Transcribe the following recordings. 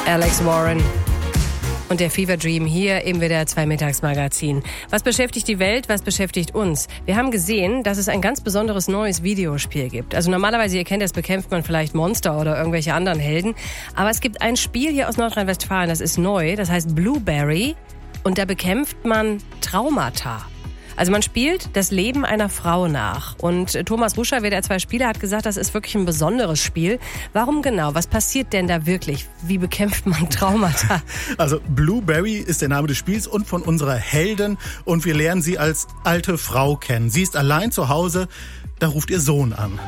Alex Warren und der Fever Dream hier im WDR 2 Mittagsmagazin. Was beschäftigt die Welt, was beschäftigt uns? Wir haben gesehen, dass es ein ganz besonderes neues Videospiel gibt. Also normalerweise, ihr kennt das, bekämpft man vielleicht Monster oder irgendwelche anderen Helden. Aber es gibt ein Spiel hier aus Nordrhein-Westfalen, das ist neu, das heißt Blueberry. Und da bekämpft man Traumata. Also man spielt das Leben einer Frau nach. Und Thomas Ruscher, WDR 2 Spieler, hat gesagt, das ist wirklich ein besonderes Spiel. Warum genau? Was passiert denn da wirklich? Wie bekämpft man Traumata? Also Blueberry ist der Name des Spiels und von unserer Heldin. Und wir lernen sie als alte Frau kennen. Sie ist allein zu Hause, da ruft ihr Sohn an.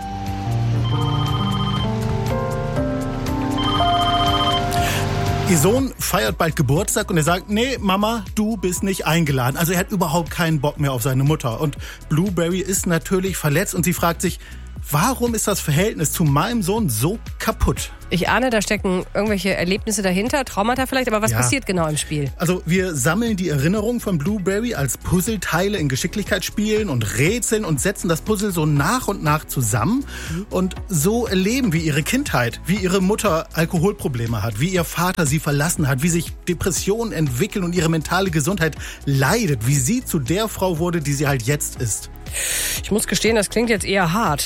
Ihr Sohn feiert bald Geburtstag und er sagt, nee, Mama, du bist nicht eingeladen. Also er hat überhaupt keinen Bock mehr auf seine Mutter. Und Blueberry ist natürlich verletzt und sie fragt sich, warum ist das Verhältnis zu meinem Sohn so kaputt? Ich ahne, da stecken irgendwelche Erlebnisse dahinter, Traumata vielleicht, aber was passiert genau im Spiel? Also wir sammeln die Erinnerungen von Blueberry als Puzzleteile in Geschicklichkeitsspielen und Rätseln und setzen das Puzzle so nach und nach zusammen. Und so erleben wir ihre Kindheit, wie ihre Mutter Alkoholprobleme hat, wie ihr Vater sie verlassen hat, wie sich Depressionen entwickeln und ihre mentale Gesundheit leidet, wie sie zu der Frau wurde, die sie halt jetzt ist. Ich muss gestehen, das klingt jetzt eher hart.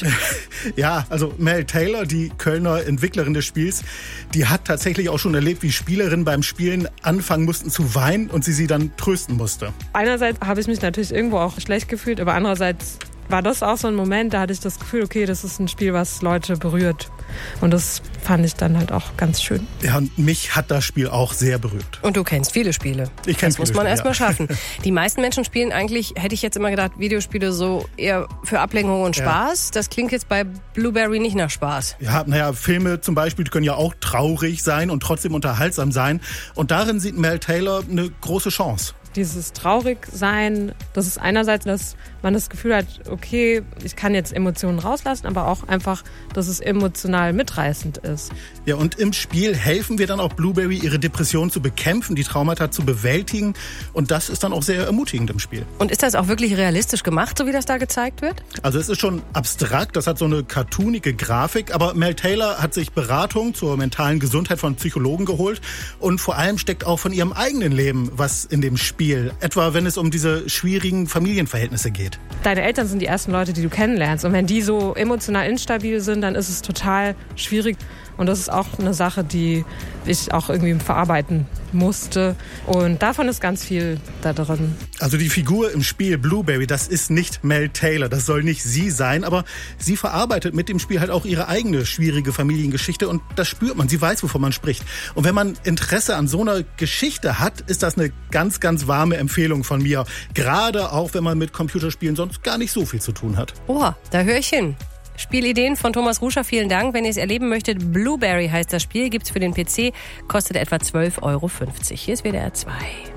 Ja, also Mel Taylor, die Kölner Entwicklerin des Spiels, die hat tatsächlich auch schon erlebt, wie Spielerinnen beim Spielen anfangen mussten zu weinen und sie dann trösten musste. Einerseits habe ich mich natürlich irgendwo auch schlecht gefühlt, aber andererseits war das auch so ein Moment, da hatte ich das Gefühl, okay, das ist ein Spiel, was Leute berührt. Und das fand ich dann halt auch ganz schön. Ja, und mich hat das Spiel auch sehr berührt. Und du kennst viele Spiele. Ich kenne Das muss man erstmal schaffen. Die meisten Menschen spielen eigentlich, hätte ich jetzt immer gedacht, Videospiele so eher für Ablenkung und Spaß. Das klingt jetzt bei Blueberry nicht nach Spaß. Ja, Filme zum Beispiel die können ja auch traurig sein und trotzdem unterhaltsam sein. Und darin sieht Mel Taylor eine große Chance. Dieses Traurigsein, das ist einerseits, dass man das Gefühl hat, okay, ich kann jetzt Emotionen rauslassen, aber auch einfach, dass es emotional mitreißend ist. Ja, und im Spiel helfen wir dann auch Blueberry, ihre Depression zu bekämpfen, die Traumata zu bewältigen. Und das ist dann auch sehr ermutigend im Spiel. Und ist das auch wirklich realistisch gemacht, so wie das da gezeigt wird? Also es ist schon abstrakt, das hat so eine cartoonige Grafik. Aber Mel Taylor hat sich Beratung zur mentalen Gesundheit von Psychologen geholt. Und vor allem steckt auch von ihrem eigenen Leben was in dem Spiel. Etwa wenn es um diese schwierigen Familienverhältnisse geht. Deine Eltern sind die ersten Leute, die du kennenlernst. Und wenn die so emotional instabil sind, dann ist es total schwierig. Und das ist auch eine Sache, die ich auch irgendwie verarbeiten musste. Und davon ist ganz viel da drin. Also die Figur im Spiel Blueberry, das ist nicht Mel Taylor. Das soll nicht sie sein. Aber sie verarbeitet mit dem Spiel halt auch ihre eigene schwierige Familiengeschichte. Und das spürt man. Sie weiß, wovon man spricht. Und wenn man Interesse an so einer Geschichte hat, ist das eine ganz, ganz warme Empfehlung von mir. Gerade auch, wenn man mit Computerspielen sonst gar nicht so viel zu tun hat. Oh, da höre ich hin. Spielideen von Thomas Ruscher, vielen Dank. Wenn ihr es erleben möchtet, Blueberry heißt das Spiel, gibt's für den PC, kostet etwa 12,50 €. Hier ist WDR 2.